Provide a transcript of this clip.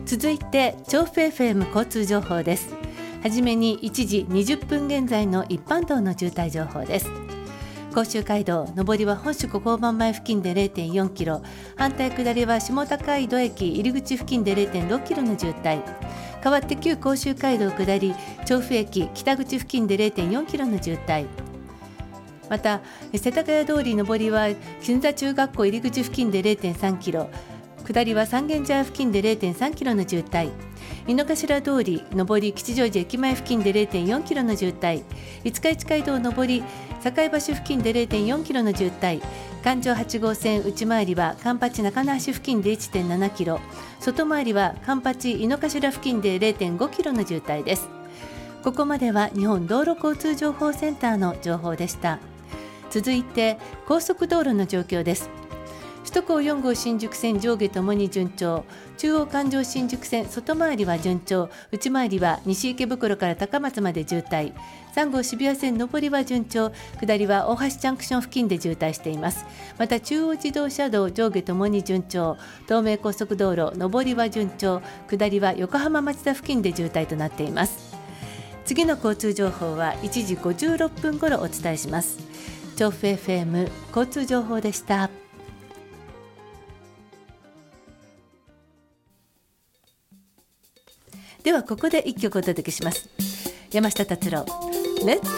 続いて調布 FM 交通情報です。はじめに1時20分現在の一般道の渋滞情報です。甲州街道上りは本宿交番前付近で 0.4 キロ、反対下りは下高井戸駅入り口付近で 0.6 キロの渋滞。代わって旧甲州街道下り調布駅北口付近で 0.4 キロの渋滞。また世田谷通り上りは金座中学校入り口付近で 0.3 キロ、下りは三軒茶屋付近で 0.3 キロの渋滞。井の頭通り上り吉祥寺駅前付近で 0.4 キロの渋滞。五日市街道上り境橋付近で 0.4 キロの渋滞。環状8号線内回りは環八中野橋付近で 1.7 キロ、外回りは環八井の頭付近で 0.5 キロの渋滞です。ここまでは日本道路交通情報センターの情報でした。続いて高速道路の状況です。首都高4号新宿線上下ともに順調、中央環状新宿線外回りは順調、内回りは西池袋から高松まで渋滞。3号渋谷線上りは順調、下りは大橋ジャンクション付近で渋滞しています。また中央自動車道上下ともに順調、東名高速道路上りは順調、下りは横浜町田付近で渋滞となっています。次の交通情報は1時56分ごろお伝えします。調布 FM 交通情報でした。ではここで一曲お届けします。山下達郎、レッツ